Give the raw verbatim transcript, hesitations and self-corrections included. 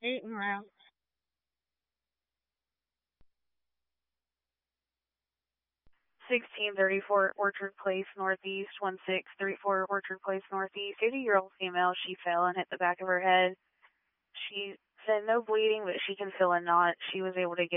Eight and round. sixteen thirty-four Orchard Place Northeast, one six three four Orchard Place Northeast. eighty-year-old female, she fell and hit the back of her head. She said no bleeding, but she can feel a knot. She was able to get